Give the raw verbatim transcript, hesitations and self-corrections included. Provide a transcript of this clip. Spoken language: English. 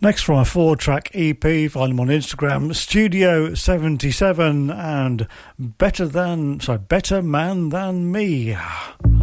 Next from a four-track E P, find them on Instagram, Studio seventy-seven and Better Than, sorry, Better Man Than Me.